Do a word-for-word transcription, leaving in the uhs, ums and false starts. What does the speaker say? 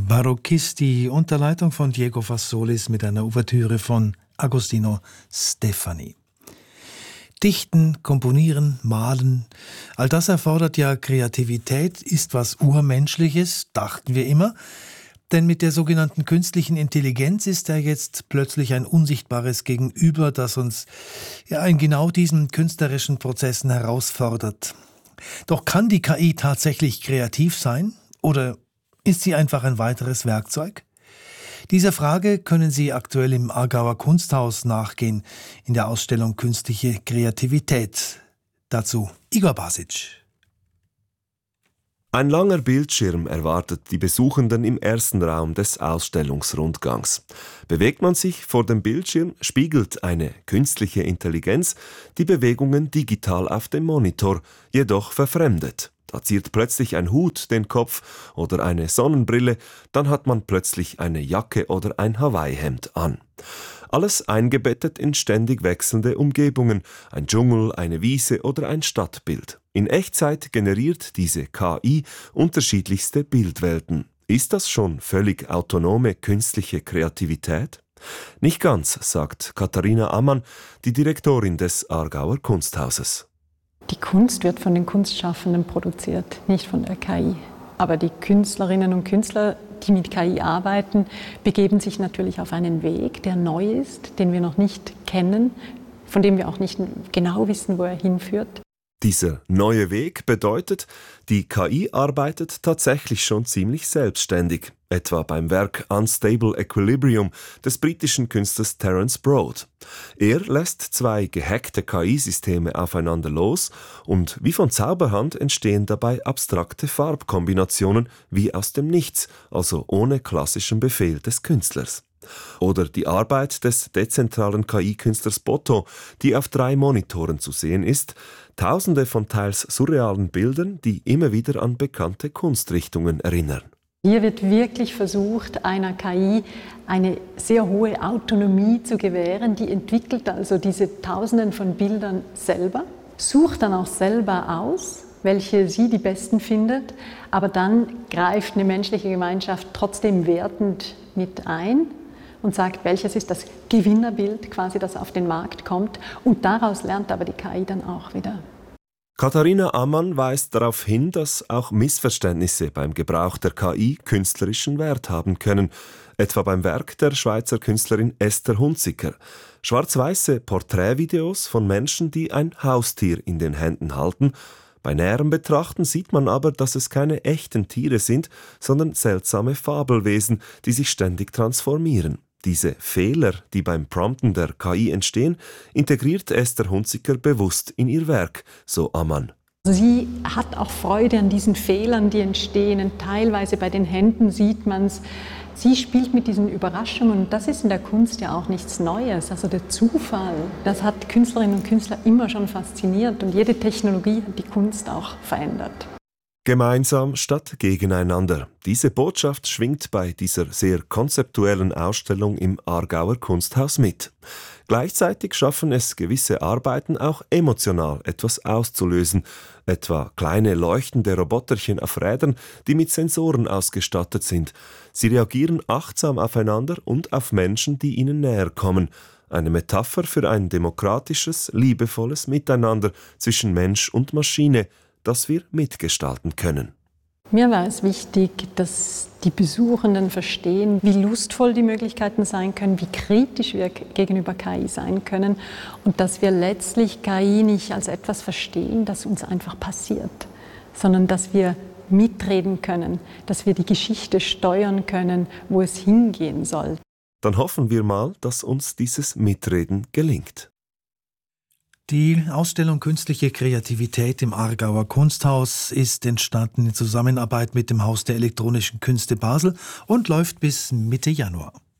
Barocchisti unter Leitung von Diego Fassolis mit einer Ouvertüre von Agostino Stefani. Dichten, komponieren, malen, all das erfordert ja Kreativität, ist was Urmenschliches, dachten wir immer. Denn mit der sogenannten künstlichen Intelligenz ist er jetzt plötzlich ein unsichtbares Gegenüber, das uns ja in genau diesen künstlerischen Prozessen herausfordert. Doch kann die K I tatsächlich kreativ sein? Oder ist sie einfach ein weiteres Werkzeug? Dieser Frage können Sie aktuell im Aargauer Kunsthaus nachgehen, in der Ausstellung Künstliche Kreativität. Dazu Igor Basic. Ein langer Bildschirm erwartet die Besuchenden im ersten Raum des Ausstellungsrundgangs. Bewegt man sich vor dem Bildschirm, spiegelt eine künstliche Intelligenz die Bewegungen digital auf dem Monitor, jedoch verfremdet. Da ziert plötzlich ein Hut den Kopf oder eine Sonnenbrille, dann hat man plötzlich eine Jacke oder ein Hawaii-Hemd an. Alles eingebettet in ständig wechselnde Umgebungen, ein Dschungel, eine Wiese oder ein Stadtbild. In Echtzeit generiert diese K I unterschiedlichste Bildwelten. Ist das schon völlig autonome künstliche Kreativität? Nicht ganz, sagt Katharina Ammann, die Direktorin des Aargauer Kunsthauses. Die Kunst wird von den Kunstschaffenden produziert, nicht von der K I. Aber die Künstlerinnen und Künstler, die mit K I arbeiten, begeben sich natürlich auf einen Weg, der neu ist, den wir noch nicht kennen, von dem wir auch nicht genau wissen, wo er hinführt. Dieser neue Weg bedeutet, die K I arbeitet tatsächlich schon ziemlich selbstständig, etwa beim Werk Unstable Equilibrium des britischen Künstlers Terence Broad. Er lässt zwei gehackte K I-Systeme aufeinander los und wie von Zauberhand entstehen dabei abstrakte Farbkombinationen wie aus dem Nichts, also ohne klassischen Befehl des Künstlers. Oder die Arbeit des dezentralen K I-Künstlers Botto, die auf drei Monitoren zu sehen ist, tausende von teils surrealen Bildern, die immer wieder an bekannte Kunstrichtungen erinnern. Hier wird wirklich versucht, einer K I eine sehr hohe Autonomie zu gewähren. Die entwickelt also diese Tausenden von Bildern selber, sucht dann auch selber aus, welche sie die besten findet, aber dann greift eine menschliche Gemeinschaft trotzdem wertend mit ein und sagt, welches ist das Gewinnerbild, quasi, das auf den Markt kommt. Und daraus lernt aber die K I dann auch wieder. Katharina Ammann weist darauf hin, dass auch Missverständnisse beim Gebrauch der K I künstlerischen Wert haben können, etwa beim Werk der Schweizer Künstlerin Esther Hunziker. Schwarz-weiße Porträtvideos von Menschen, die ein Haustier in den Händen halten. Bei näherem Betrachten sieht man aber, dass es keine echten Tiere sind, sondern seltsame Fabelwesen, die sich ständig transformieren. Diese Fehler, die beim Prompten der K I entstehen, integriert Esther Hunziker bewusst in ihr Werk, so Ammann. Sie hat auch Freude an diesen Fehlern, die entstehen. Teilweise bei den Händen sieht man es. Sie spielt mit diesen Überraschungen und das ist in der Kunst ja auch nichts Neues. Also der Zufall, das hat Künstlerinnen und Künstler immer schon fasziniert und jede Technologie hat die Kunst auch verändert. Gemeinsam statt gegeneinander. Diese Botschaft schwingt bei dieser sehr konzeptuellen Ausstellung im Aargauer Kunsthaus mit. Gleichzeitig schaffen es gewisse Arbeiten auch emotional etwas auszulösen, etwa kleine leuchtende Roboterchen auf Rädern, die mit Sensoren ausgestattet sind. Sie reagieren achtsam aufeinander und auf Menschen, die ihnen näher kommen. Eine Metapher für ein demokratisches, liebevolles Miteinander zwischen Mensch und Maschine, das wir mitgestalten können. Mir war es wichtig, dass die Besuchenden verstehen, wie lustvoll die Möglichkeiten sein können, wie kritisch wir gegenüber K I sein können und dass wir letztlich K I nicht als etwas verstehen, das uns einfach passiert, sondern dass wir mitreden können, dass wir die Geschichte steuern können, wo es hingehen soll. Dann hoffen wir mal, dass uns dieses Mitreden gelingt. Die Ausstellung Künstliche Kreativität im Aargauer Kunsthaus ist entstanden in Zusammenarbeit mit dem Haus der elektronischen Künste Basel und läuft bis Mitte Januar.